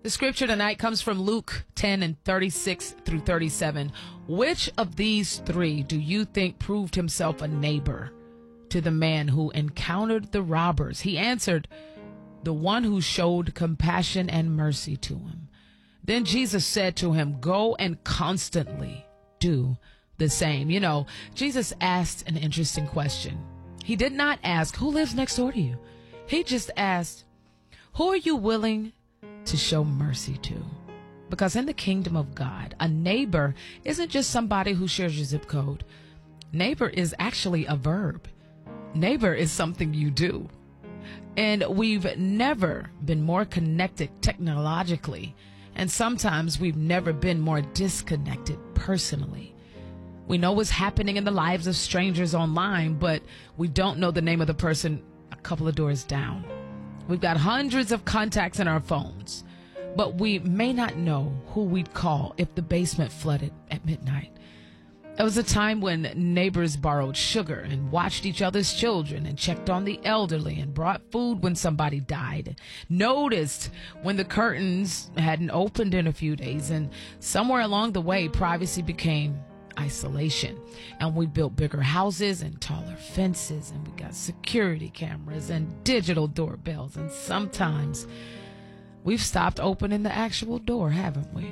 The scripture tonight comes from Luke 10 and 36 through 37. Which of these three do you think proved himself a neighbor to the man who encountered the robbers? He answered, the one who showed compassion and mercy to him. Then Jesus said to him, go and constantly do the same. You know, Jesus asked an interesting question. He did not ask, who lives next door to you? He just asked, who are you willing to show mercy to? Because in the kingdom of God, a neighbor isn't just somebody who shares your zip code. Neighbor is actually a verb. Neighbor is something you do. And we've never been more connected technologically. And sometimes we've never been more disconnected personally. We know what's happening in the lives of strangers online, but we don't know the name of the person a couple of doors down. We've got hundreds of contacts in our phones, but we may not know who we'd call if the basement flooded at midnight. There was a time when neighbors borrowed sugar and watched each other's children and checked on the elderly and brought food when somebody died, noticed when the curtains hadn't opened in a few days, and somewhere along the way, privacy became isolation. And we built bigger houses and taller fences, and we got security cameras and digital doorbells, and sometimes we've stopped opening the actual door, haven't we?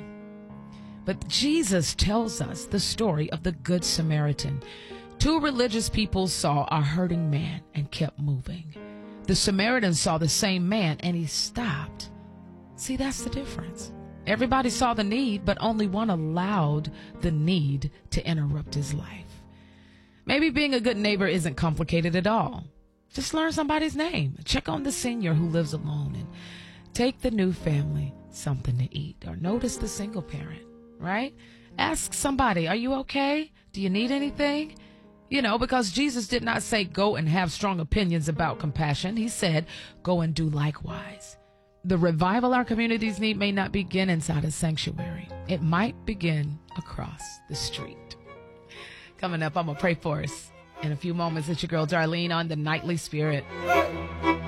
But Jesus tells us the story of the Good Samaritan. Two religious people saw a hurting man and kept moving. The Samaritan saw the same man and he stopped. See, that's the difference. Everybody saw the need, but only one allowed the need to interrupt his life. Maybe being a good neighbor isn't complicated at all. Just learn somebody's name. Check on the senior who lives alone and take the new family something to eat, or notice the single parent. Right? Ask somebody, are you okay? Do you need anything? You know, because Jesus did not say go and have strong opinions about compassion. He said go and do likewise. The revival our communities need may not begin inside a sanctuary. It might begin across the street. Coming up, I'm going to pray for us in a few moments. It's your girl Darlene on the Nightly Spirit.